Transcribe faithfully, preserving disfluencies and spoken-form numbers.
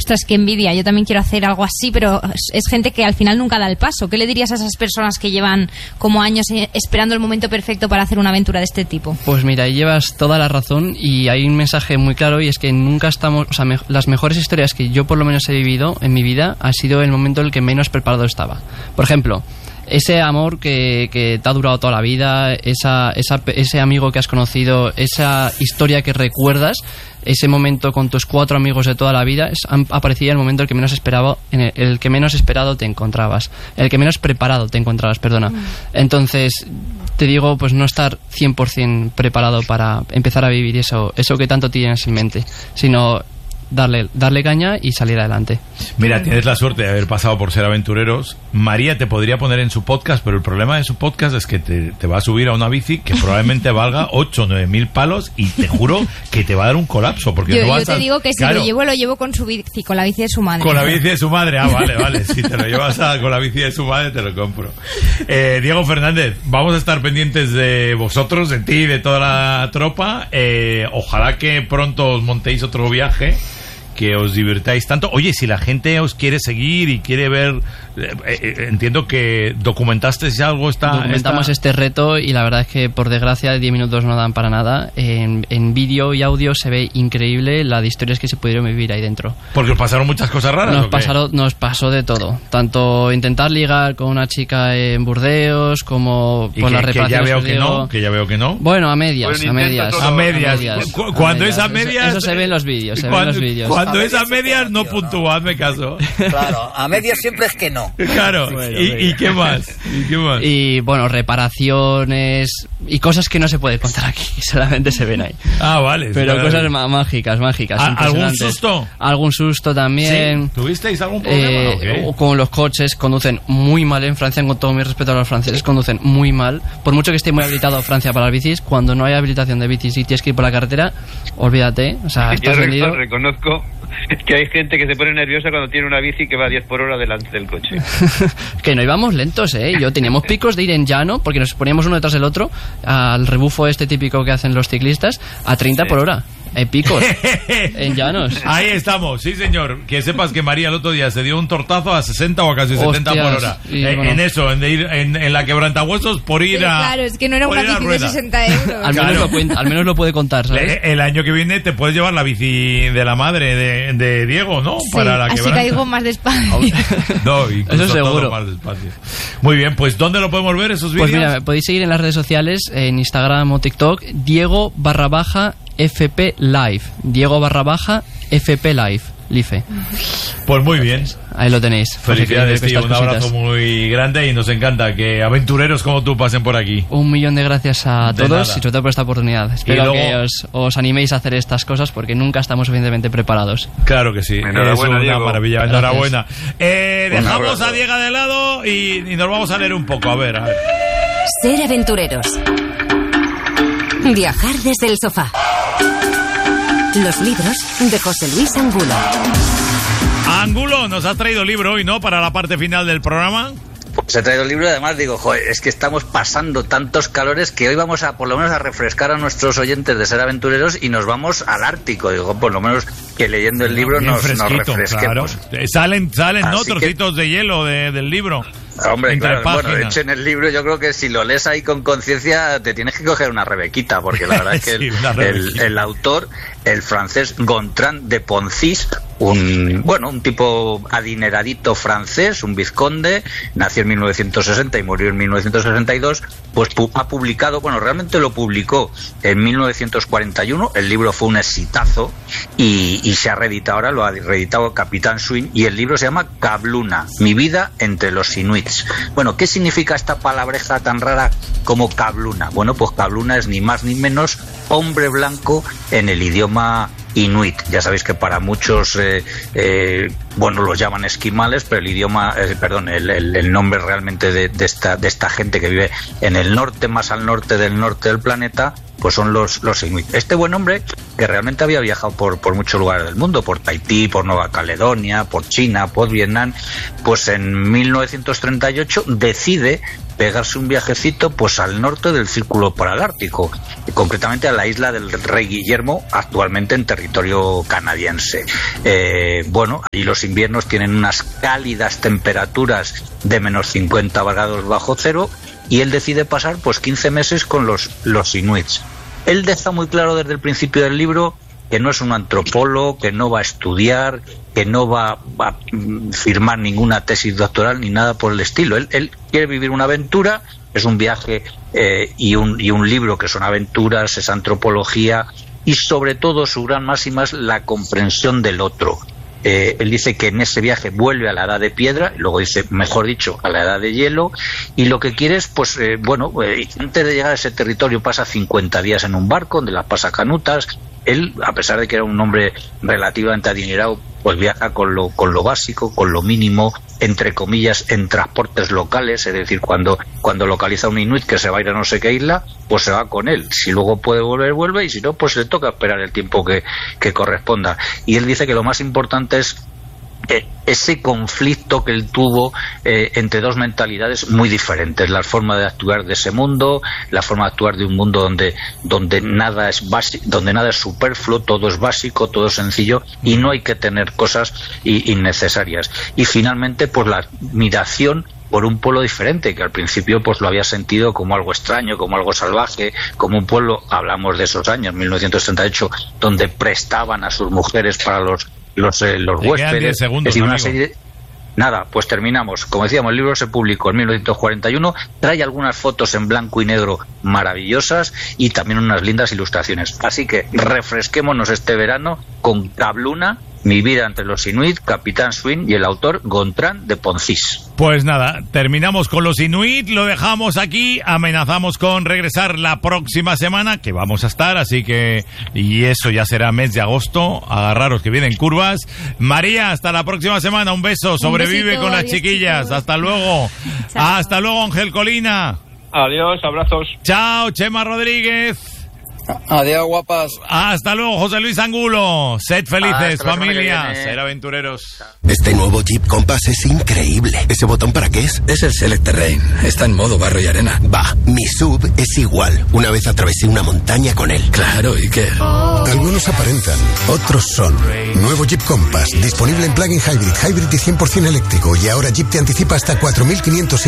ostras, qué envidia, yo también quiero hacer algo así, pero es gente que al final nunca da el paso. ¿Qué le dirías a esas personas que llevan como años esperando el momento perfecto para hacer una aventura de este tipo? Pues mira, ahí llevas toda la razón y hay un mensaje muy claro, y es que nunca estamos, o sea, me, las mejores historias que yo por lo menos he vivido en mi vida ha sido el momento en el que menos preparado estaba. Por ejemplo, ese amor que, que te ha durado toda la vida, esa, esa, ese amigo que has conocido, esa historia que recuerdas, ese momento con tus cuatro amigos de toda la vida, es, aparecía el momento en el que menos esperaba, en el, el que menos esperado te encontrabas, el que menos preparado te encontrabas, perdona. Entonces, te digo, pues no estar cien por ciento preparado para empezar a vivir eso, eso que tanto tienes en mente, sino darle, darle caña y salir adelante. Mira, tienes la suerte de haber pasado por Ser Aventureros. María te podría poner en su podcast, pero el problema de su podcast es que te, te va a subir a una bici que probablemente valga ocho o nueve mil palos, y te juro que te va a dar un colapso. Porque yo, no vas yo te a... digo que si claro, lo llevo, lo llevo con su bici, con la bici de su madre. Con la bici de su madre, ah, vale, vale. Si te lo llevas a, con la bici de su madre, te lo compro. Eh, Diego Fernández, vamos a estar pendientes de vosotros, de ti, de toda la tropa. Eh, ojalá que pronto os montéis otro viaje, que os divirtáis tanto. Oye, si la gente os quiere seguir y quiere ver, eh, eh, entiendo que documentaste si algo está... Documentamos está... este reto y la verdad es que por desgracia diez minutos no dan para nada. En, en vídeo y audio se ve increíble la de historias que se pudieron vivir ahí dentro. Porque os pasaron muchas cosas raras. Nos, ¿o qué? pasaron, nos pasó de todo. Tanto intentar ligar con una chica en Burdeos, como y por que, las reparaciones. Que ya veo que digo, no, que ya veo que no. Bueno, a medias, Bueno, a medias. todo, a medias. A medias. Cu- cuando a medias. es a medias... Eso, eso se ve en los vídeos, se ve en los vídeos. Cuando A es a medias medias, no no. puntúa, hazme caso. Claro, a medias siempre es que no. Claro. Bueno, ¿Y, venga. ¿Y qué más? ¿Y qué más? Y bueno, reparaciones y cosas que no se puede contar aquí, que solamente se ven ahí. Ah, vale. Pero sí, cosas vale. má- mágicas, mágicas. ¿A- algún impresionantes. susto? Algún susto también. ¿Sí? ¿Tuvisteis algún problema? Eh, o qué? o con los coches, conducen muy mal en Francia, con todo mi respeto a los franceses, conducen muy mal. Por mucho que esté muy habilitado Francia para las bicis, cuando no hay habilitación de bicis y tienes que ir por la carretera, olvídate, o sea, Yo estás re- vendido. reconozco que hay gente que se pone nerviosa cuando tiene una bici que va a diez por hora delante del coche. Que no íbamos lentos, ¿eh? Yo teníamos picos de ir en llano, porque nos poníamos uno detrás del otro, al rebufo este típico que hacen los ciclistas, a treinta por hora. En picos, en llanos. Ahí estamos, sí señor. Que sepas que María el otro día se dio un tortazo a sesenta o a casi setenta por Hostias, hora. y Eh, bueno. En eso, en, de ir, en, en la quebrantahuesos por ir Pero a... claro, es que no era por una ir a bici de rueda. sesenta euros. Al menos, Claro. lo puede, al menos lo puede contar, ¿sabes? Eh, El año que viene te puedes llevar la bici de la madre de, de Diego, ¿no? Sí, Para la así quebranta. caigo más despacio. No, incluso Eso seguro. todo más despacio. Muy bien, pues ¿dónde lo podemos ver esos vídeos? Pues mira, podéis seguir en las redes sociales, en Instagram o TikTok, Diego barra baja F P Live. Diego barra baja F P Live. Life. Pues muy bien. Ahí lo tenéis. Felicidades, Pues tío. estas Un abrazo cositas. muy grande y nos encanta que aventureros como tú pasen por aquí. Un millón de gracias a De todos nada. y sobre todo por esta oportunidad. Espero luego- que os, os animéis a hacer estas cosas porque nunca estamos suficientemente preparados. Claro que sí. Enhorabuena, es una Diego. maravilla. Gracias. Enhorabuena. Eh, Un dejamos abrazo. a Diego de lado y, y nos vamos a leer un poco. A ver, a ver. Ser aventureros. Viajar desde el sofá. Los libros de José Luis Angulo. Angulo, nos has traído libro hoy, ¿no? Para la parte final del programa. Pues he traído el libro y además digo, joder, es que estamos pasando tantos calores que hoy vamos a, por lo menos, a refrescar a nuestros oyentes de Ser Aventureros y nos vamos al Ártico. Digo, por lo menos que leyendo el libro Bien nos, nos fresquito, refresquemos. claro. Eh, Salen, salen ¿no? Así que- Trocitos de hielo de- del libro. Hombre, Entre claro, bueno, de páginas. hecho en el libro yo creo que si lo lees ahí con conciencia te tienes que coger una rebequita, porque la verdad es que Sí, el, una el, rebequita. el autor, el francés Gontran de Poncis, un bueno, un tipo adineradito francés, un vizconde, nació en mil novecientos sesenta y murió en mil novecientos sesenta y dos, pues pu- ha publicado, bueno, realmente lo publicó en mil novecientos cuarenta y uno, el libro fue un exitazo y, y se ha reeditado ahora, lo ha reeditado Capitán Swing y el libro se llama Kabluna, mi vida entre los inuits. Bueno, ¿qué significa esta palabreja tan rara como Kabluna? Bueno, pues Kabluna es ni más ni menos hombre blanco en el idioma inuit. Ya sabéis que para muchos, eh, eh, bueno, los llaman esquimales, pero el idioma, eh, perdón, el, el, el nombre realmente de, de, esta, de esta gente que vive en el norte, más al norte del norte del planeta, pues son los, los inuit. Este buen hombre, que realmente había viajado por, por muchos lugares del mundo, por Tahití, por Nueva Caledonia, por China, por Vietnam, pues en mil novecientos treinta y ocho decide pegarse un viajecito pues al norte del Círculo Polar Ártico, y concretamente a la isla del Rey Guillermo, actualmente en territorio canadiense. Eh, bueno, allí los inviernos tienen unas cálidas temperaturas de menos cincuenta grados bajo cero, y él decide pasar pues quince meses con los, los inuits. Él deja muy claro desde el principio del libro que no es un antropólogo, que no va a estudiar, que no va, va a firmar ninguna tesis doctoral ni nada por el estilo. Él, él quiere vivir una aventura, es un viaje eh, y, un, y un libro que son aventuras, es antropología, y sobre todo su gran máxima es la comprensión del otro. Eh, él dice que en ese viaje vuelve a la edad de piedra, y luego dice, mejor dicho, a la edad de hielo, y lo que quiere es, pues, eh, bueno, eh, antes de llegar a ese territorio pasa cincuenta días en un barco, donde las pasa canutas. Él, a pesar de que era un hombre relativamente adinerado, pues viaja con lo, con lo básico, con lo mínimo, entre comillas, en transportes locales, es decir, cuando, cuando localiza a un inuit que se va a ir a no sé qué isla, pues se va con él. Si luego puede volver, vuelve, y si no, pues le toca esperar el tiempo que, que corresponda. Y él dice que lo más importante es eh, ese conflicto que él tuvo eh, entre dos mentalidades muy diferentes, la forma de actuar de ese mundo, la forma de actuar de un mundo donde, donde nada es básico, donde nada es superfluo, todo es básico, todo es sencillo, y no hay que tener cosas i- innecesarias. Y finalmente, pues la admiración por un pueblo diferente, que al principio pues lo había sentido como algo extraño, como algo salvaje, como un pueblo, hablamos de esos años, mil novecientos treinta y ocho, donde prestaban a sus mujeres para los los, eh, los huéspedes. Segundos, es decir, una amigo. serie de... Nada, pues terminamos. Como decíamos, el libro se publicó en mil novecientos cuarenta y uno, trae algunas fotos en blanco y negro maravillosas y también unas lindas ilustraciones. Así que refresquémonos este verano con Cabluna, Mi vida entre los inuit, Capitán Swing y el autor Gontran de Ponzís. Pues nada, terminamos con los inuit, lo dejamos aquí, amenazamos con regresar la próxima semana, que vamos a estar, así que, y eso ya será mes de agosto, agarraros que vienen curvas. María, hasta la próxima semana, un beso, sobrevive besito, con las adiós, chiquillas, chicos. hasta luego. Chao. Hasta luego, Ángel Colina. Adiós, abrazos. Chao, Chema Rodríguez. Adiós, guapas. Hasta luego, José Luis Angulo. Sed felices, Hasta la semana que familia. viene. Ser aventureros. Este nuevo Jeep Compass es increíble. ¿Ese botón para qué es? Es el Select Terrain. Está en modo barro y arena. Va, mi sub es igual. Una vez atravesé una montaña con él. Claro, ¿y qué? Algunos aparentan, otros son. Nuevo Jeep Compass, disponible en plug-in hybrid, hybrid y cien por ciento eléctrico. Y ahora Jeep te anticipa hasta cuatro mil quinientos